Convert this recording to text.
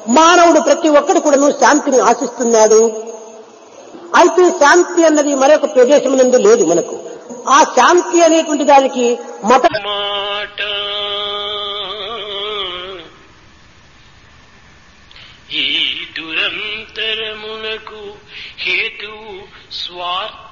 మానవుడు ప్రతి ఒక్కడు కూడాను శాంతిని ఆశిస్తున్నాడు. అయితే శాంతి అన్నది మరొక ప్రదేశం నందు లేదు మనకు. ఆ శాంతి అనేటువంటి దానికి మత మాట ఈ దురంతరమునకు హేతువు స్వార్థ